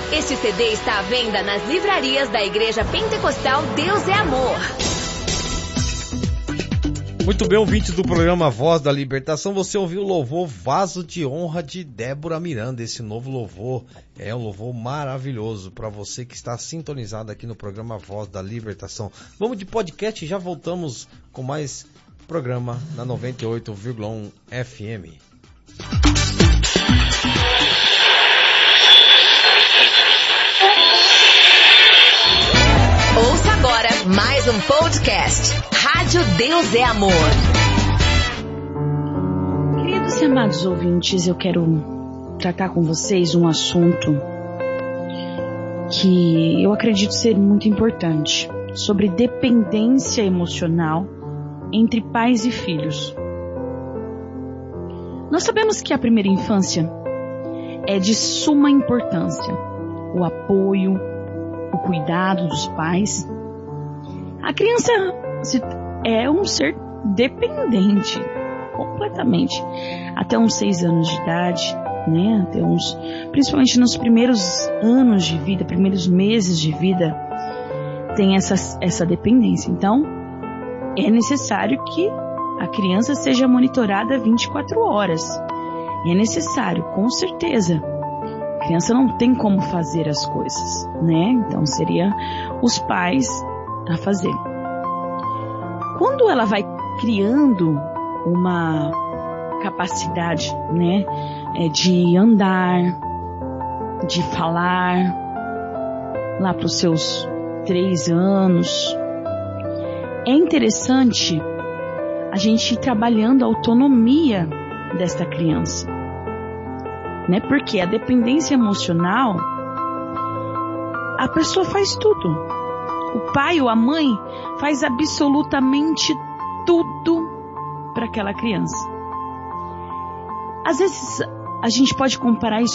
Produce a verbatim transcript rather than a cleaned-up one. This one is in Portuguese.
Este C D está à venda nas livrarias da Igreja Pentecostal Deus é Amor. Muito bem, ouvinte do programa Voz da Libertação, você ouviu o louvor Vaso de Honra de Débora Miranda. Esse novo louvor é um louvor maravilhoso para você que está sintonizado aqui no programa Voz da Libertação. Vamos de podcast e já voltamos com mais programa na noventa e oito vírgula um F M. Ouça agora mais um podcast. Rádio Deus é Amor. Queridos e amados ouvintes, eu quero tratar com vocês um assunto que eu acredito ser muito importante, sobre dependência emocional entre pais e filhos. Nós sabemos que a primeira infância é de suma importância, o apoio, o cuidado dos pais. A criança é um ser dependente, completamente, até uns seis anos de idade, né? Até uns, principalmente nos primeiros anos de vida, primeiros meses de vida, tem essa, essa dependência. Então, é necessário que a criança seja monitorada vinte e quatro horas. É necessário, com certeza. A criança não tem como fazer as coisas, né? Então seria os pais a fazer. Quando ela vai criando uma capacidade, né, de andar, de falar, lá para os seus três anos, é interessante a gente ir trabalhando a autonomia desta criança. Né? Porque a dependência emocional, a pessoa faz tudo. O pai ou a mãe faz absolutamente tudo para aquela criança. Às vezes a gente pode comparar isso